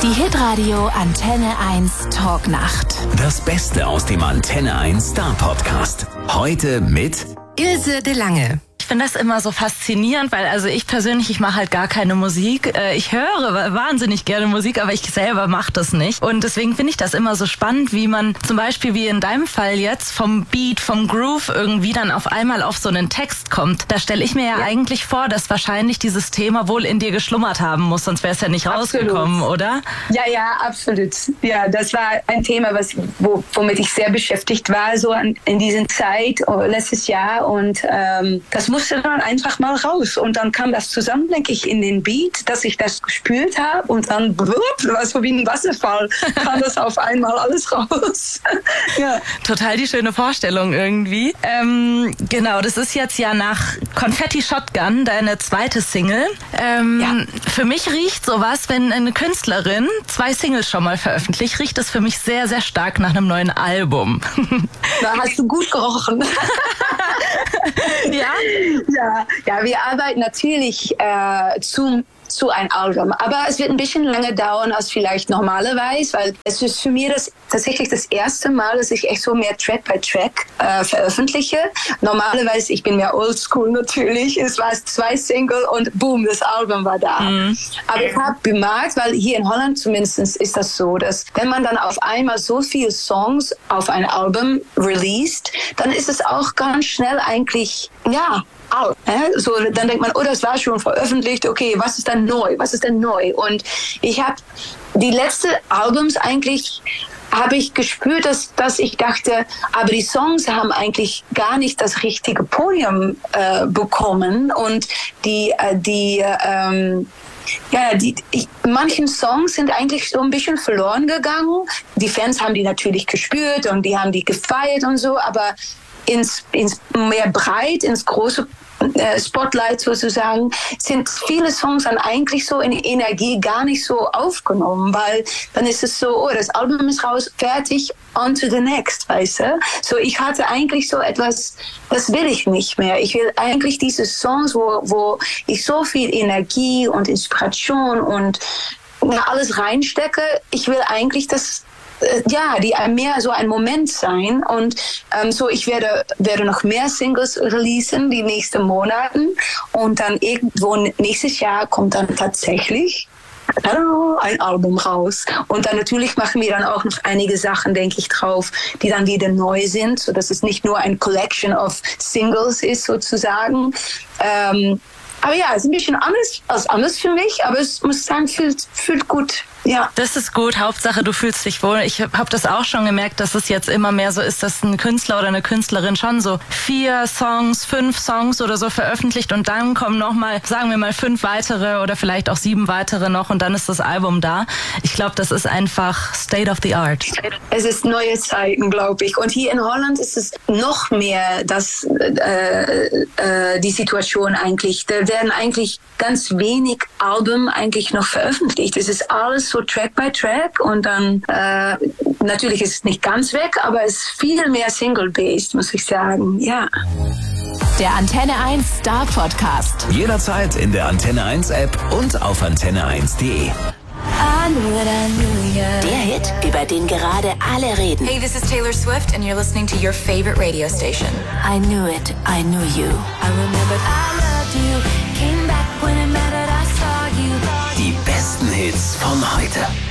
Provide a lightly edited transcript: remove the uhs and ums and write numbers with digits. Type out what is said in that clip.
Die Hitradio Antenne 1 Talknacht. Das Beste aus dem Antenne 1 Star Podcast. Heute mit Ilse de Lange. Ich finde das immer so faszinierend, weil ich persönlich, ich mache halt gar keine Musik. Ich höre wahnsinnig gerne Musik, aber ich selber mache das nicht. Und deswegen finde ich das immer so spannend, wie man zum Beispiel wie in deinem Fall jetzt vom Beat, vom Groove irgendwie dann auf einmal auf so einen Text kommt. Da stelle ich mir ja eigentlich vor, dass wahrscheinlich dieses Thema wohl in dir geschlummert haben muss, sonst wäre es ja nicht rausgekommen, oder? Ja, absolut. Ja, das war ein Thema, womit ich sehr beschäftigt war, so in dieser Zeit, letztes Jahr. Und das musste dann einfach mal raus. Und dann kam das zusammen, denke ich, in den Beat, dass ich das gespürt habe. Und dann war so wie ein Wasserfall, kam das auf einmal alles raus. Ja. Total die schöne Vorstellung irgendwie. Genau, das ist jetzt ja nach Confetti Shotgun deine zweite Single. Für mich riecht sowas, wenn eine Künstlerin 2 Singles schon mal veröffentlicht, riecht es für mich sehr, sehr stark nach einem neuen Album. Da hast du gut gerochen. Ja? Ja, wir arbeiten natürlich zu einem Album. Aber es wird ein bisschen länger dauern als vielleicht normalerweise, weil es ist für mich tatsächlich das erste Mal, dass ich echt so mehr Track by Track veröffentliche. Normalerweise, ich bin mehr oldschool natürlich, es war 2 Singles und boom, das Album war da. Aber ich habe bemerkt, weil hier in Holland zumindest ist das so, dass wenn man dann auf einmal so viele Songs auf ein Album released, dann ist es auch ganz schnell eigentlich, so, dann denkt man, das war schon veröffentlicht, okay, was ist denn neu? Und ich habe die letzten Albums eigentlich, habe ich gespürt, dass ich dachte, aber die Songs haben eigentlich gar nicht das richtige Podium bekommen und manchen Songs sind eigentlich so ein bisschen verloren gegangen. Die Fans haben die natürlich gespürt und die haben die gefeiert und so, aber ins mehr breit, ins große Spotlight sozusagen, sind viele Songs dann eigentlich so in Energie gar nicht so aufgenommen, weil dann ist es so, das Album ist raus, fertig, on to the next, weißt du? So, ich hatte eigentlich so etwas, das will ich nicht mehr. Ich will eigentlich diese Songs, wo ich so viel Energie und Inspiration und alles reinstecke. Ich will eigentlich die mehr so ein Moment sein und so ich werde noch mehr Singles releasen die nächsten Monaten und dann irgendwo nächstes Jahr kommt dann tatsächlich ein Album raus und dann natürlich machen wir dann auch noch einige Sachen, denke ich, drauf, die dann wieder neu sind, so dass es nicht nur ein Collection of Singles ist sozusagen. Aber ja, es ist ein bisschen anders für mich, aber es muss sagen, fühlt gut. Ja. Das ist gut. Hauptsache, du fühlst dich wohl. Ich habe das auch schon gemerkt, dass es jetzt immer mehr so ist, dass ein Künstler oder eine Künstlerin schon so 4 Songs, 5 Songs oder so veröffentlicht und dann kommen nochmal, sagen wir mal 5 weitere oder vielleicht auch 7 weitere noch und dann ist das Album da. Ich glaube, das ist einfach State of the Art. Es ist neue Zeiten, glaube ich. Und hier in Holland ist es noch mehr die Situation eigentlich. Da werden eigentlich ganz wenig Alben eigentlich noch veröffentlicht. Es ist alles so Track by Track und dann natürlich ist es nicht ganz weg, aber es ist viel mehr Single-based, muss ich sagen, ja. Der Antenne 1 Star Podcast. jederzeit in der Antenne 1 App und auf antenne1.de. Der Hit, über den gerade alle reden. Hey, this is Taylor Swift and you're listening to your favorite radio station. I knew it, I knew you. I remembered I loved you. Came back when it mattered, I saw you. Die besten Hits von heute.